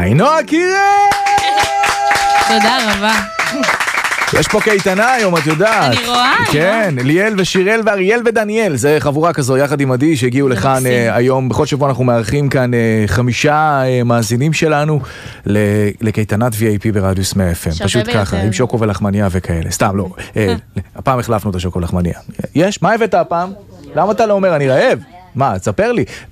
נועה קירל! תודה רבה. יש פה קייטנה היום, את יודעת. אני רואה. כן, ליאל ושירל ואריאל ודניאל, זה חבורה כזו יחד עם עדי שהגיעו לכאן היום. בכל שבוע אנחנו מארחים כאן 5 מאזינים שלנו לקייטנת VIP ברדיוס 100 FM. פשוט ככה, עם שוקו ולחמניה וכאלה. סתם, לא. הפעם החלפנו את השוקו ולחמניה. יש? מה הבאת הפעם? למה אתה לא אומר? אני רעב. מה? תספר לי.